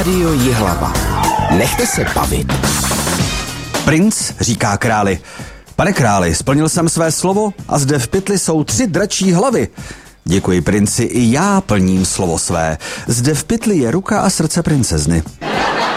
Rádio Jihlava. Nechte se bavit. Princ říká králi: Pane králi, splnil jsem své slovo a zde v pytli jsou 3 dračí hlavy. Děkuji princi, i já plním slovo své. Zde v pytli je ruka a srdce princezny.